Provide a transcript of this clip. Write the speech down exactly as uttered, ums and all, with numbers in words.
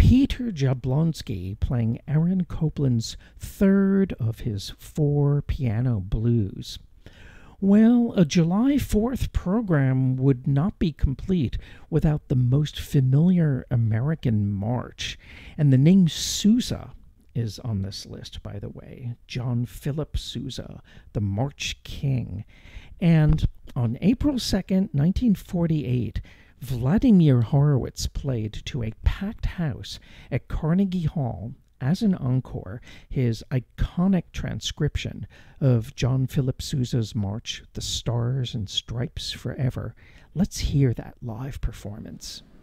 Peter Jablonski playing Aaron Copland's third of his four piano blues. Well, a July fourth program would not be complete without the most familiar American march, and the name Sousa is on this list, by the way. John Philip Sousa, the March King. And on April second, nineteen forty-eight, Vladimir Horowitz played to a packed house at Carnegie Hall as an encore his iconic transcription of John Philip Sousa's march, The Stars and Stripes Forever. Let's hear that live performance.